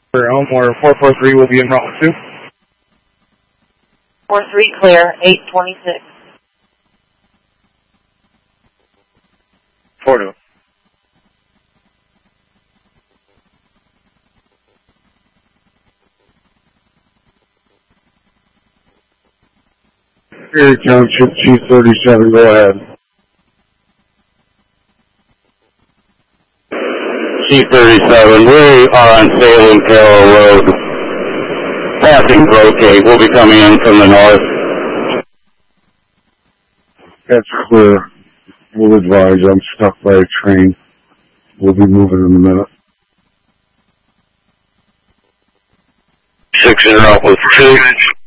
For Elmore, 443 will be in route 2. 43 clear, 826. 42. Erie Township, Chief 37, go ahead. Chief 37, we are on Salem Carroll Road. Passing Brocade. We'll be coming in from the north. That's clear. We'll advise. I'm stuck by a train. We'll be moving in a minute. 6 in route with 2.